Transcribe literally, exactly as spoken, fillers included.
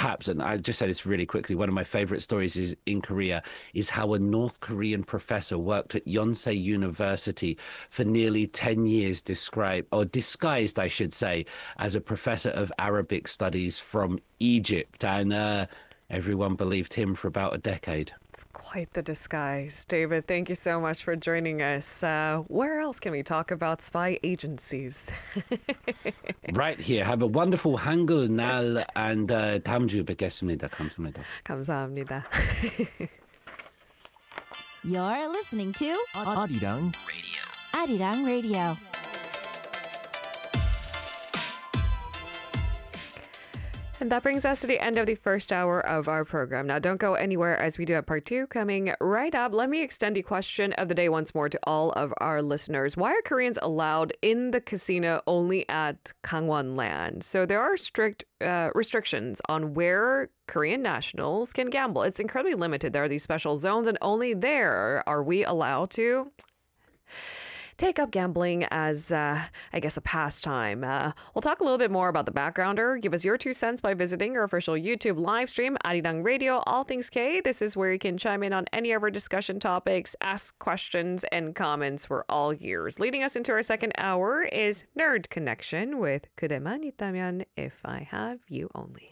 perhaps, and I just say this really quickly, one of my favorite stories is in Korea is how a North Korean professor worked at Yonsei University for nearly ten years, described or disguised, I should say, as a professor of Arabic studies from Egypt. And uh, everyone believed him for about a decade. It's quite the disguise. David, thank you so much for joining us. Uh, where else can we talk about spy agencies? Right here. Have a wonderful 한글 날 and uh, 다음 주에 뵙겠습니다. 감사합니다. 감사합니다. You're listening to 아리랑 Arirang Radio. And that brings us to the end of the first hour of our program. Now, don't go anywhere as we do have part two coming right up. Let me extend the question of the day once more to all of our listeners. Why are Koreans allowed in the casino only at Gangwon-land? So there are strict uh, restrictions on where Korean nationals can gamble. It's incredibly limited. There are these special zones, and only there are we allowed to take up gambling as, uh, I guess, a pastime. Uh, we'll talk a little bit more about the backgrounder. Give us your two cents by visiting our official YouTube live stream, Arirang Radio, All Things K. This is where you can chime in on any of our discussion topics, ask questions and comments. We're all ears. Leading us into our second hour is Nerd Connection with 그대만 있다면, If I Have You Only.